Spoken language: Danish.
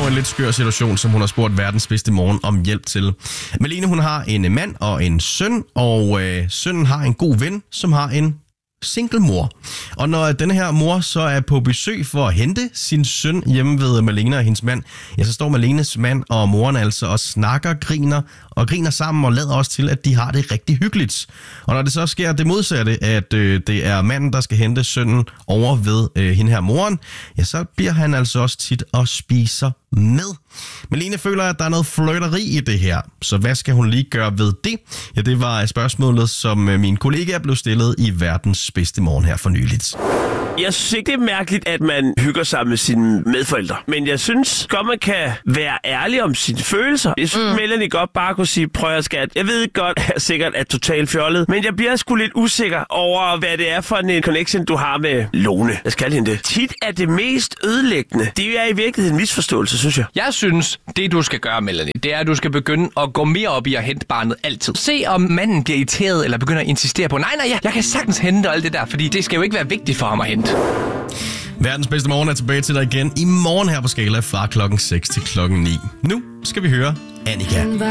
står i en lidt skør situation, som hun har spurgt verdens bedste morgen om hjælp til. Malene, hun har en mand og en søn, og sønnen har en god ven, som har en single mor. Og når denne her mor så er på besøg for at hente sin søn hjemme ved Malene og hendes mand, ja, så står Malenes mand og moren altså og snakker, griner sammen og lader også til, at de har det rigtig hyggeligt. Og når det så sker det modsatte, at det er manden, der skal hente sønnen over ved hende her moren, ja, så bliver han altså også tit og spiser med. Malene føler, at der er noget flirteri i det her, så hvad skal hun lige gøre ved det? Ja, det var spørgsmålet, som min kollega blev stillet i verdens bedste morgen her for nyligt. Jeg synes ikke, det er mærkeligt, at man hygger sig med sine medforældre. Men jeg synes godt, man kan være ærlig om sine følelser. Jeg synes, Melanie godt bare kunne sige, prøv at skat. Jeg ved godt, at jeg sikkert er totalt fjollet. Men jeg bliver sgu lidt usikker over, hvad det er for en connection, du har med Lone. Jeg skal kalde hende det. Tit er det mest ødelæggende. Det er i virkeligheden en misforståelse, synes jeg. Jeg synes, det du skal gøre, Melanie, det er, at du skal begynde at gå mere op i at hente barnet altid. Se, om manden bliver irriteret eller begynder at insistere på, nej, jeg kan sagtens hente og alt det der, fordi det skal jo ikke være vigtigt for ham at hente. Verdens bedste morgen er tilbage til dig igen i morgen her på Skala fra klokken 6 til klokken 9. Nu skal vi høre Annika.